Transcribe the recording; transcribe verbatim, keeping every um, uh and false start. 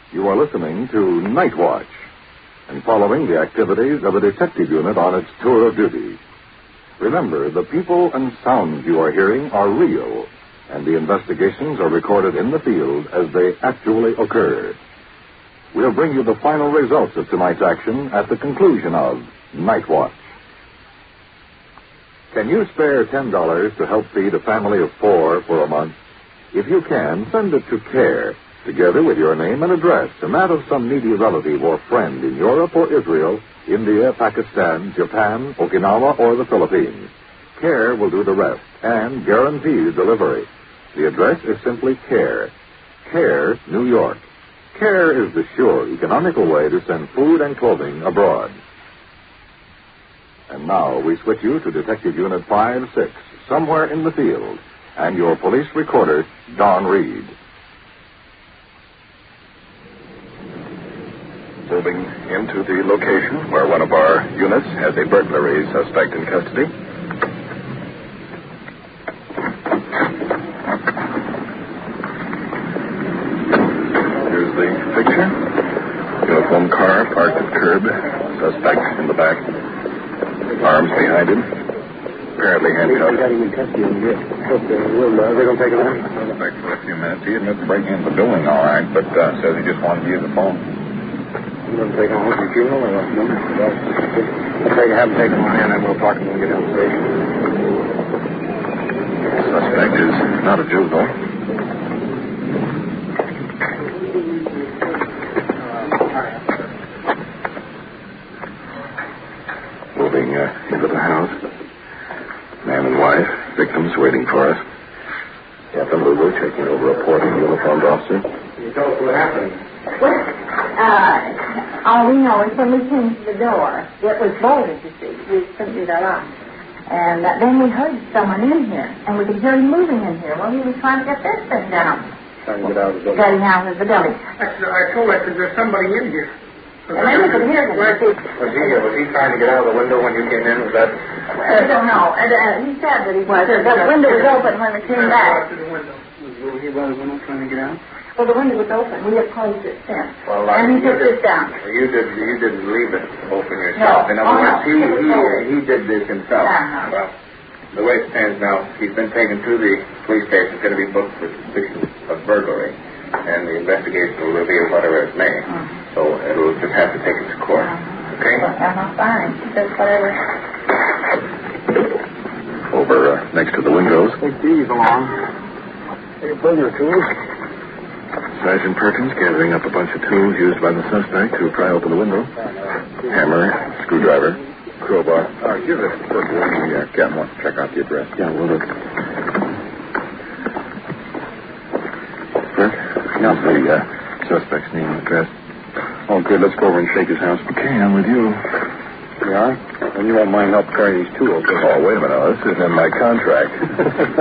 You are listening to Night Watch and following the activities of a detective unit on its tour of duty. Remember, the people and sounds you are hearing are real, and the investigations are recorded in the field as they actually occur. We'll bring you the final results of tonight's action at the conclusion of Night Watch. Can you spare ten dollars to help feed a family of four for a month? If you can, send it to CARE, together with your name and address, and that of some needy relative or friend in Europe or Israel, India, Pakistan, Japan, Okinawa, or the Philippines. CARE will do the rest and guarantee delivery. The address is simply CARE. CARE, New York. CARE is the sure, economical way to send food and clothing abroad. And now we switch you to Detective Unit five six, somewhere in the field, and your police recorder, Don Reed. Moving into the location where one of our units has a burglary suspect in custody. Here's the picture. Uniform car parked at curb. Suspect in the back. Arms behind him. Apparently handcuffed. They got him in custody. They're going to take him out? Suspect for a few minutes. He admits breaking into the building all right, but uh, says he just wanted to use the phone. You want to take him home to the funeral or what? No? I'll take, have him take him on in and we'll talk to him when we get down the station. Suspect is not a juvenile. Moving uh, into the house. Man and wife, victims waiting for us. Captain Lulu taking over a porting uniformed officer. Can you tell us what happened? Well, uh, all we know is when we came to the door, it was bolted, you see. We couldn't do that lock. And uh, then we heard someone in here, and we could hear him moving in here. Well, he was trying to get this thing down. Trying to get out of the building. Getting out of the building. I told her, there's somebody in here. And then we could hear him. Was he, was he trying to get out of the window when you came in? Was that... I don't know. And, uh, he said that he was. The window was open when we came back. Was he by the window trying to get out? Well, the window was open. We have closed it since. Well, like and he you took did, this down. You, did, you didn't leave it open yourself. No. In other Oh, words, no. he, he, he did this himself. Uh-huh. Well, the way it stands now, he's been taken to the police station. He's going to be booked for suspicion of burglary. And the investigation will reveal whatever it may. Uh-huh. So it'll just have to take it to court. Uh-huh. Okay? Uh-huh, fine. He says whatever. Over uh, next to the windows. Take these along. Take a burglar tools. Sergeant Perkins gathering up a bunch of tools used by the suspect to pry open the window. Hammer, screwdriver, crowbar. Uh, give it to the uh, Captain wants to check out the address. Yeah, we'll look. First, now the uh, suspect's name and address. Oh, good. Let's go over and shake his house. Okay, I'm with you. You are? And you won't mind help carry these tools. Oh, wait a minute. This isn't in my contract.